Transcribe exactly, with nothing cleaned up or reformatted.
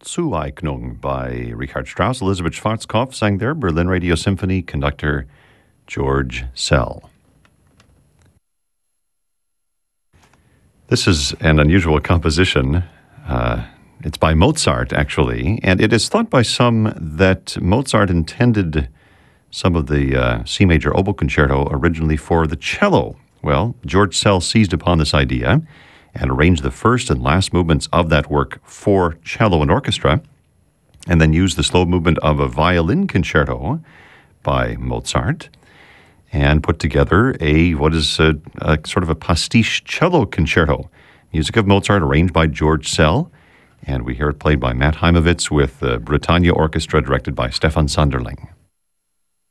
Zueignung by Richard Strauss. Elizabeth Schwarzkopf sang there. Berlin Radio Symphony conductor George Szell. This is an unusual composition. Uh, it's by Mozart, actually, and it is thought by some that Mozart intended some of the uh, C major oboe concerto originally for the cello. Well, George Szell seized upon this idea and arranged the first and last movements of that work for cello and orchestra, and then used the slow movement of a violin concerto by Mozart, and put together a, what is a, a sort of a pastiche cello concerto. Music of Mozart arranged by George Szell, and we hear it played by Matt Heimovitz with the Britannia Orchestra directed by Stefan Sanderling.